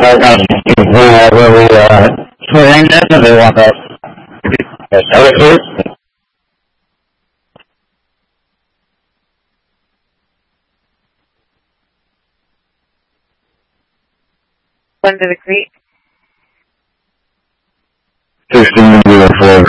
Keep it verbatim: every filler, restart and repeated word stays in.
where we uh, swing in and they want to services. Under the creek. fifteen